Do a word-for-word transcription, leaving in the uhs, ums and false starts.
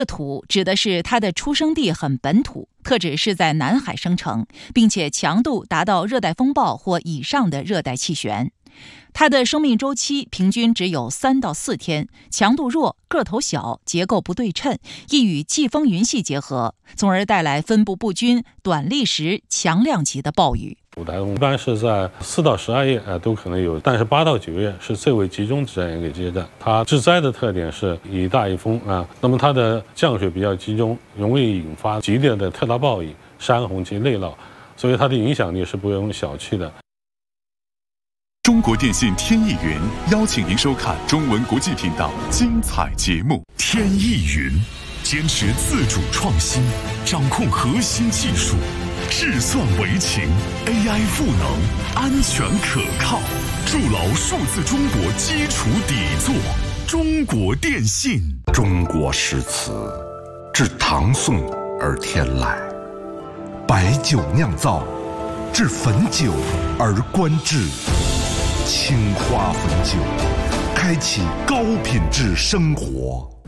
土指的是它的出生地很本土，特指是在南海生成，并且强度达到热带风暴或以上的热带气旋。它的生命周期平均只有三到四天，强度弱，个头小，结构不对称，易与季风云系结合，从而带来分布不均、短历时、强量级的暴雨。 台风一般是在四到十二月啊都可能有，但是八到九月是最为集中这样一个阶段。它致灾的特点是以大易风啊，那么它的降水比较集中，容易引发激烈的特大暴雨、山洪及内涝，所以它的影响力是不容小觑的。 中国电信天翼云邀请您收看中文国际频道精彩节目。天翼云坚持自主创新，掌控核心技术，智算为情 ，A I 赋能，安全可靠，筑牢数字中国基础底座。中国电信， 中国诗词自唐宋而天来，白酒酿造，至汾酒而观之。青花汾酒，开启高品质生活。